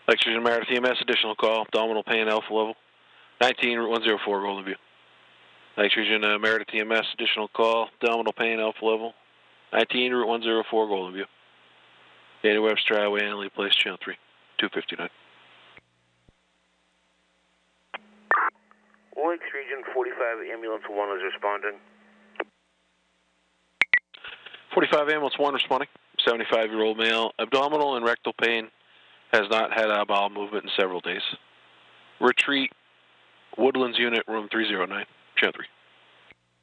Extrusion Meredith EMS, additional call, abdominal pain, alpha level. 19, Route 104, Golden View. Extrusion Meredith EMS, additional call, abdominal pain, alpha level. 19, Route 104, Golden View. Danny Webster Highway, Annalee Place, Channel 3, 259. Lakes Region 45, Ambulance 1 is responding. 45 Ambulance 1 responding. 75-year-old male, abdominal and rectal pain, has not had bowel movement in several days. Retreat, Woodlands Unit, room 309, Channel 3.